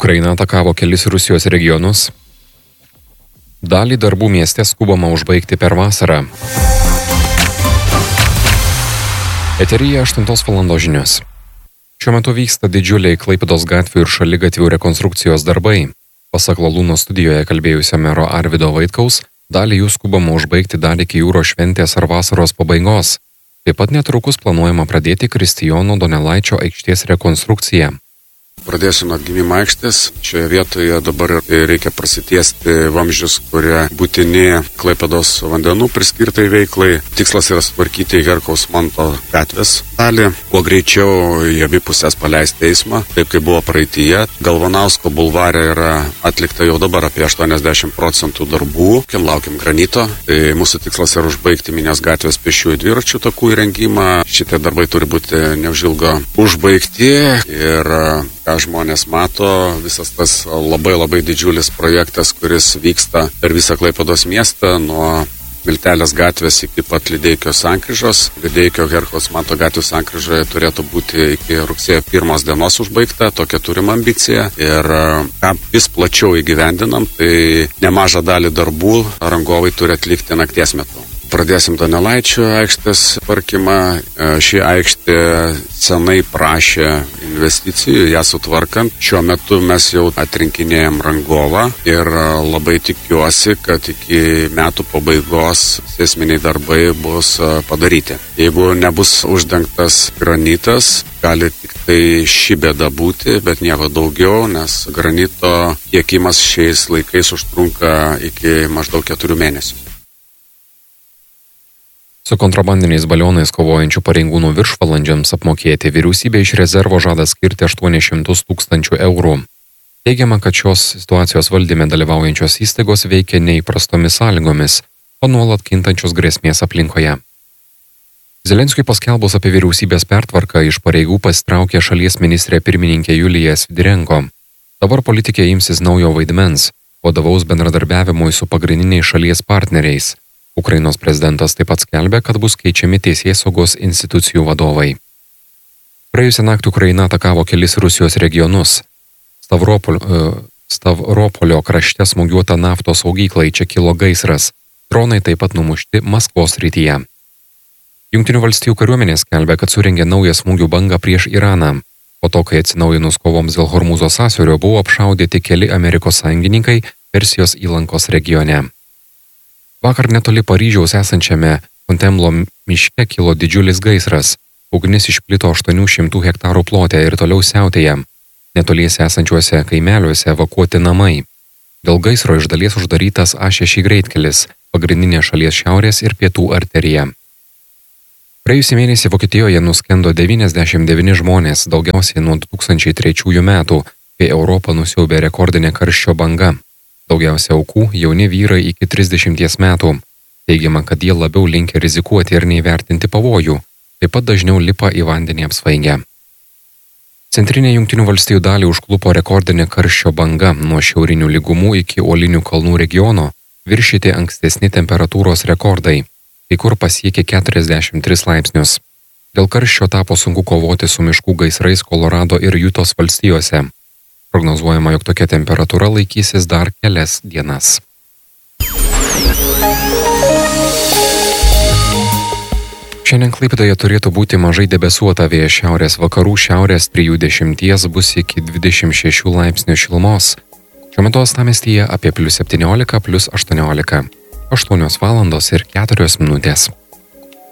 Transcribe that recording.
Ukraina atakavo kelis Rusijos regionus. Dalį darbų mieste skubama užbaigti per vasarą. Eteryje 8 val. Žinios. Šiuo metu vyksta didžiuliai Klaipėdos gatvių ir šaligatvių rekonstrukcijos darbai. Pasak Lalūno studijoje kalbėjusio mero Arvydo Vaitkaus, dalį jų skubama užbaigti dar iki jūros šventės ar vasaros pabaigos. Taip pat netrukus planuojama pradėti Kristijono Donelaičio aikštės rekonstrukciją. Pradėsiu nuo Atgimimo aikštės. Šioje vietoje dabar reikia prasitiesti vamzdžius, kurie būtini Klaipėdos vandenų priskirtai veiklai. Tikslas yra sutvarkyti Herkaus Manto gatvės dalį, kuo greičiau į abi pusės paleisti eismą, taip kaip buvo praeityje. Galvanausko bulvare yra atlikta jau dabar apie 80% darbų. Laukiam granito. Tai mūsų tikslas yra užbaigti Minės gatvės pėsčiųjų dviračių takų įrengimą. Šitie darbai turi būti neužilgo užbaigti ir ką žmonės mato, visas tas labai didžiulis projektas, kuris vyksta per visą Klaipėdos miestą, nuo Miltelės gatvės iki pat Lydeikio sankryžos. Lydeikio Herkaus Manto gatvių sankryžoje turėtų būti iki rugsėjo 1 dienos užbaigta, tokia turime ambiciją. Ir ką vis plačiau įgyvendinam, tai nemažą dalį darbų rangovai turi atlikti nakties metu. Pradėsim Donelaičio aikštės tvarkymą. Ši aikštė senai prašė investicijų, ją sutvarkant. Šiuo metu mes jau atrinkinėjom rangovą ir labai tikiuosi, kad iki metų pabaigos esminiai darbai bus padaryti. Jeigu nebus uždengtas granitas, gali tik tai ši bėda būti, bet nieko daugiau, nes granito tiekimas šiais laikais užtrunka iki maždaug 4 mėnesių. Su kontrabandiniais balionais kovojančių pareigūnų viršvalandžiams apmokėti vyriausybė iš rezervo žada skirti 800 000 eurų. Teigiama, kad šios situacijos valdyme dalyvaujančios įstaigos veikia neįprastomis sąlygomis, o nuolat kintančios grėsmės aplinkoje. Zelenskiui paskelbus apie vyriausybės pertvarką iš pareigų pasitraukė šalies ministrė pirmininkė Julija Svidirenko. Dabar politikė imsis naujo vaidmens, vadovaus bendradarbiavimui su pagrindiniais šalies partneriais. Ukrainos prezidentas taip pat skelbė, kad bus keičiami teisėsaugos institucijų vadovai. Praėjusią naktį Ukraina atakavo kelis Rusijos regionus. Stavropolio krašte smūgiuota naftos saugyklai, čia kilo gaisras. Dronai taip pat numušti Maskvos srityje. Jungtinių valstijų kariuomenė skelbė, kad surengė naują smūgių bangą prieš Iraną. Po to, kai atsinaujinus kovoms dėl Hormūzo sąsiaurio buvo apšaudyti keli Amerikos sąjungininkai Persijos įlankos regione. Vakar netoli Paryžiaus esančiame Kontemblo miške kilo didžiulis gaisras. Ugnis išplito 800 hektarų plote ir toliau siautėja. Netoliese esančiuose kaimeliuose evakuoti namai. Dėl gaisro iš dalies uždarytas A6 greitkelis, pagrindinė šalies šiaurės ir pietų arterija. Praėjusį mėnesį Vokietijoje nuskendo 99 žmonės, daugiausiai nuo 2003 metų, kai Europą nusiaubė rekordinė karščio banga. Daugiausia aukų jauni vyrai iki 30 metų. Teigiama, kad jie labiau linkę rizikuoti ir neįvertinti pavojų, taip pat dažniau lipa į vandenį apsvaigę. Centrinė Jungtinių valstijų dalį užklupo rekordinė karščio banga nuo šiaurinių lygumų iki uolinių kalnų regiono, viršyti ankstesni temperatūros rekordai, kai kur pasiekė 43 laipsnius. Dėl karščio tapo sunku kovoti su miškų gaisrais Kolorado ir Jutos valstijose. Prognozuojama, jog tokia temperatūra laikysis dar kelias dienas. Šiandien Klaipėdoje turėtų būti mažai debesuota, vėjas šiaurės vakarų šiaurės 3–10 bus iki 26 laipsnių šilumos. Šiuo metu uostamiestyje apie +17, +18. 8 val. ir 4 minutės.